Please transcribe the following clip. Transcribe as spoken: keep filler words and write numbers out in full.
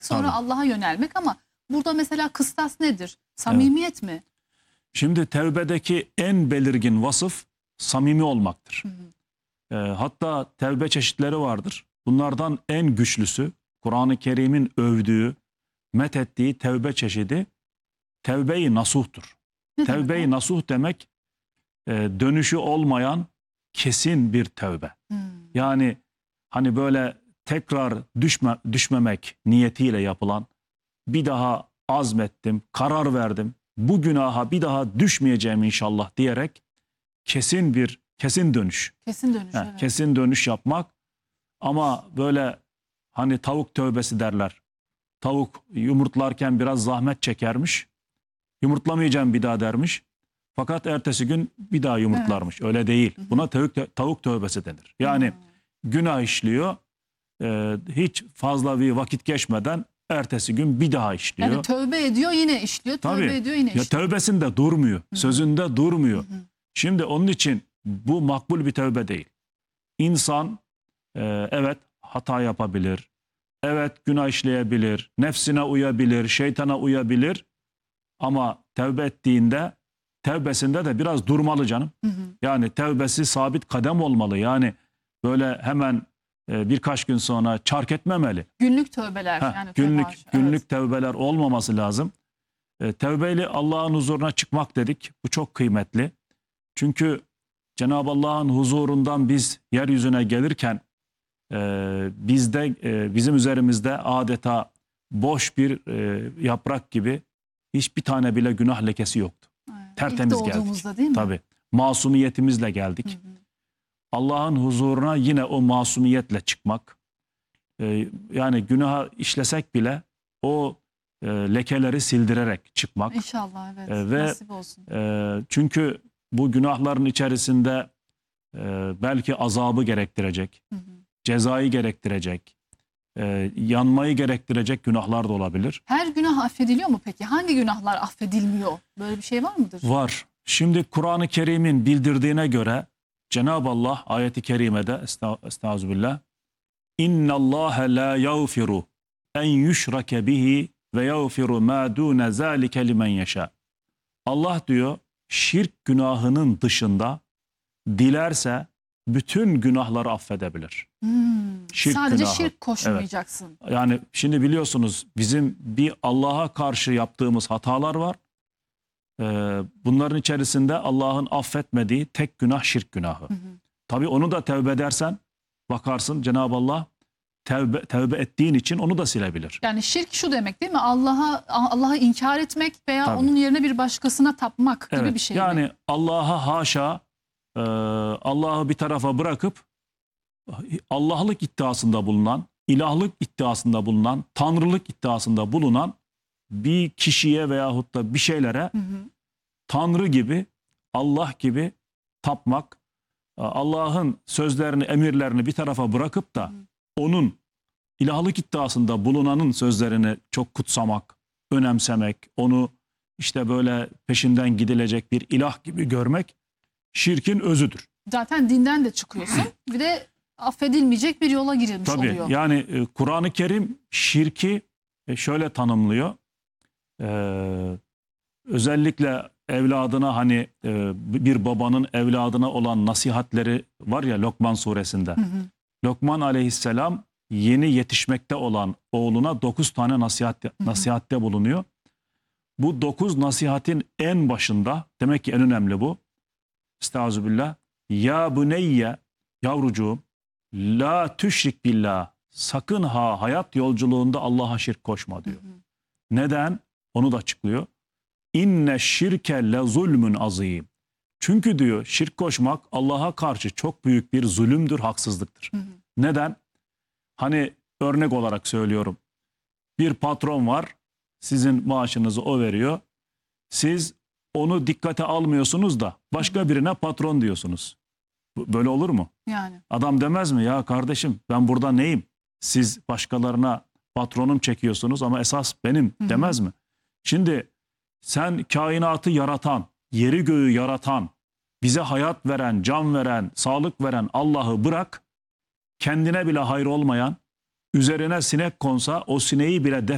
sonra Tabii. Allah'a yönelmek, ama burada mesela kıstas nedir? Samimiyet Evet. mi? Şimdi tevbedeki en belirgin vasıf samimi olmaktır. Hı hı. E, hatta tevbe çeşitleri vardır. Bunlardan en güçlüsü, Kur'an-ı Kerim'in övdüğü, methettiği tevbe çeşidi tevbe-i nasuhtur. Ne demek Tevbe-i o? nasuh demek e, dönüşü olmayan kesin bir tevbe. Hmm. Yani hani böyle tekrar düşme, düşmemek niyetiyle yapılan, bir daha azmettim, karar verdim, bu günaha bir daha düşmeyeceğim inşallah diyerek kesin bir kesin dönüş. Kesin dönüş, He, evet. kesin dönüş yapmak. Ama böyle hani tavuk tövbesi derler. Tavuk yumurtlarken biraz zahmet çekermiş. Yumurtlamayacağım bir daha dermiş. Fakat ertesi gün bir daha yumurtlarmış. Öyle değil. Buna tavuk, tavuk tövbesi denir. Yani Hmm. günah işliyor. e, hiç fazla bir vakit geçmeden ertesi gün bir daha işliyor. Yani tövbe ediyor yine işliyor, tövbe Tabii. ediyor yine Ya işliyor. tövbesinde durmuyor. Hı. Sözünde durmuyor. Hı hı. Şimdi onun için bu makbul bir tövbe değil. İnsan e, evet hata yapabilir. Evet günah işleyebilir. Nefsine uyabilir. Şeytana uyabilir. Ama tevbe ettiğinde tevbesinde de biraz durmalı canım. Hı hı. Yani tevbesi sabit kadem olmalı. Yani böyle hemen e, birkaç gün sonra çark etmemeli. Günlük tövbeler. Heh, yani günlük tevaş, günlük evet. tevbeler olmaması lazım. E, tevbeyle Allah'ın huzuruna çıkmak dedik. Bu çok kıymetli. Çünkü Cenab-ı Allah'ın huzurundan biz yeryüzüne gelirken e, bizde e, bizim üzerimizde adeta boş bir e, yaprak gibi hiçbir tane bile günah lekesi yoktu. Evet. Tertemiz İlk geldik. doğduğumuzda değil mi? Tabii. Masumiyetimizle geldik. Hı hı. Allah'ın huzuruna yine o masumiyetle çıkmak. E, yani günaha işlesek bile o e, lekeleri sildirerek çıkmak. İnşallah, evet. E, ve Nasip olsun. e, çünkü bu günahların içerisinde e, belki azabı gerektirecek, Hı hı. cezayı gerektirecek, e, yanmayı gerektirecek günahlar da olabilir. Her günah affediliyor mu peki? Hangi günahlar affedilmiyor? Böyle bir şey var mıdır? Var. Şimdi Kur'an-ı Kerim'in bildirdiğine göre Cenab-ı Allah ayeti kerimede Estağ- estağfirullah İnna Allah la yağfiru en yushrake bihi ve yağfiru ma dune zalike limen yasha. Allah diyor şirk günahının dışında dilerse bütün günahları affedebilir. Hmm. Şirk Sadece günahı. şirk koşmayacaksın. Yani şimdi biliyorsunuz bizim bir Allah'a karşı yaptığımız hatalar var. Ee, bunların içerisinde Allah'ın affetmediği tek günah şirk günahı. Hı hı. Tabii onu da tevbe edersen bakarsın Cenab-ı Allah tevbe, tevbe ettiğin için onu da silebilir. Yani şirk şu demek değil mi? Allah'a Allah'ı inkar etmek veya Tabii. onun yerine bir başkasına tapmak gibi Evet, bir şey yani mi? Allah'a haşa e, Allah'ı bir tarafa bırakıp Allah'lık iddiasında bulunan, ilahlık iddiasında bulunan, tanrılık iddiasında bulunan bir kişiye veyahut da bir şeylere Hı hı. Tanrı gibi, Allah gibi tapmak, Allah'ın sözlerini, emirlerini bir tarafa bırakıp da onun ilahlık iddiasında bulunanın sözlerini çok kutsamak, önemsemek, onu işte böyle peşinden gidilecek bir ilah gibi görmek şirkin özüdür. Zaten dinden de çıkıyorsun. Bir de affedilmeyecek bir yola girilmiş Tabii oluyor. yani e, Kur'an-ı Kerim şirki e, şöyle tanımlıyor. Ee, özellikle evladına hani e, bir babanın evladına olan nasihatleri var ya Lokman suresinde. Hı hı. Lokman aleyhisselam yeni yetişmekte olan oğluna dokuz tane nasihat, nasihatte bulunuyor. Bu dokuz nasihatin en başında demek ki en önemli bu. Estağfirullah. Ya buneyye yavrucuğum la tüşrik billah. Sakın ha hayat yolculuğunda Allah'a şirk koşma diyor. Hı hı. Neden? Onu da açıklıyor. İnne şirke le zulmün azim. Çünkü diyor şirk koşmak Allah'a karşı çok büyük bir zulümdür, haksızlıktır. Hı hı. Neden? Hani örnek olarak söylüyorum. Bir patron var, sizin maaşınızı o veriyor. Siz onu dikkate almıyorsunuz da başka birine patron diyorsunuz. Böyle olur mu? Yani. Adam demez mi ya kardeşim ben burada neyim? Siz başkalarına patronum çekiyorsunuz ama esas benim demez mi? Şimdi sen kainatı yaratan, yeri göğü yaratan, bize hayat veren, can veren, sağlık veren Allah'ı bırak, kendine bile hayır olmayan, üzerine sinek konsa o sineği bile def